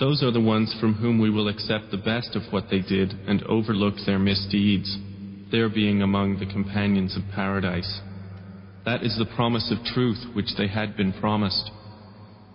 Those are the ones from whom we will accept the best of what they did and overlook their misdeeds, their being among the companions of paradise. That is the promise of truth which they had been promised.